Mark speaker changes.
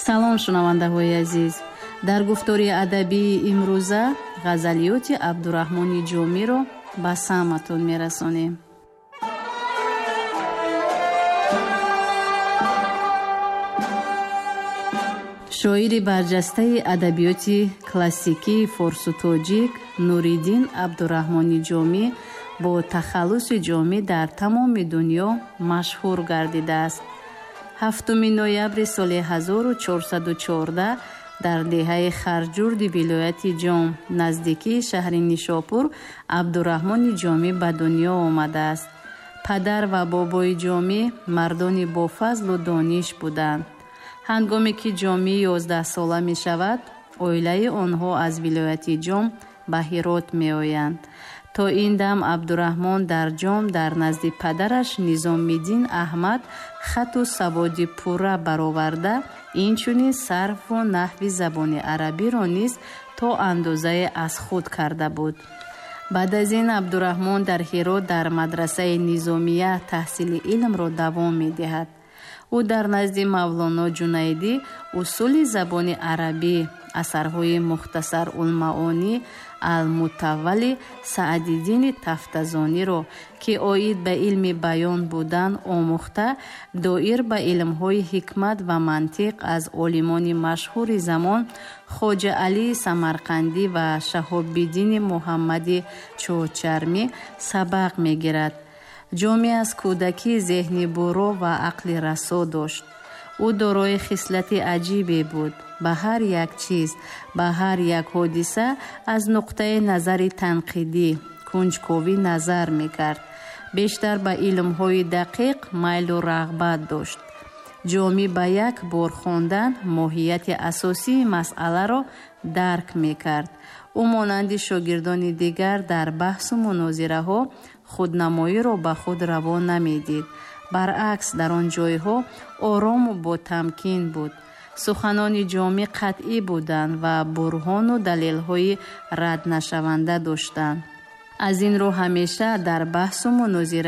Speaker 1: салом шунавандаҳои азиз. дар гуфтори адабии имрӯза ғазалиёти абдураҳмони ҷомиро ба самъатон мерасонем. шоири барҷастаи адабиёти классикии форсу тоҷик Нуриддин Абдураҳмони ҷомӣ бо тахаллуси ҷомӣ дар тамоми дунё машҳур гардидааст. 7 ноябри соли 1414 дар деҳаи Харҷурди вилояти Ҷом наздикии шаҳри Нишопур Абдураҳмони ҷомӣ ба дунё омадааст. падар ва бобои ҷомӣ мардони бофазлу дониш буданд. ҳангоме ки ҷомӣ 11 сола мешавад, оилаи онҳо аз вилояти Ҷом ба Ҳирот меоянд. то ин дам Абдураҳмон дар Ҷом дар назди падараш Низомиддин Аҳмад хату саводи пурра бароварда, инчунин сарфу наҳви забони арабиро низ то андозае аз худ карда буд. баъд аз ин Абдураҳмон дар Ҳирот дар мадрасаи Низомия таҳсили илмро давом медиҳад. ӯ дар назди Мавлоно Ҷунайдӣ усули забони арабӣ, асарҳои Мухтасарулмаонӣ, Алмутаввали Саъдиддини Тафтазониро, ки оид ба илми баён буданд, омӯхта, доир ба илмҳои ҳикмат ва мантиқ аз олимони машҳури замон Хоҷа Алии Самарқандӣ ва Шаҳобиддини Муҳаммади Чорчармӣ сабақ мегирад. ҷомӣ аз кӯдакӣ зеҳни буро ва ақли расо дошт. ӯ дорои хислати аҷибе буд. ба ҳар як чиз, ба ҳар як ҳодиса аз нуқтаи назари танқидӣ, кунҷковӣ назар мекард. бештар ба илмҳои дақиқ майлу рағбат дошт. ҷомӣ ба як бор хондан моҳияти асосии масъаларо дарк мекард. ӯ монанди шогирдони дигар дар баҳсу мунозираҳо худнамоиро ба худ раво намедид. баръакс дар он ҷойҳо орому ботамкин буд. суханони ҷомӣ қатъӣ буданд ва бурҳону далелҳои раднашаванда доштанд. аз ин рӯ ҳамеша дар баҳсу мунозира